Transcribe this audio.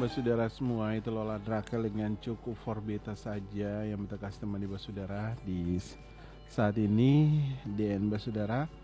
Basudara semua, itu Lola Drakel dengan cukup for beta saja yang kita kasih teman di Basudara di saat ini. DN Basudara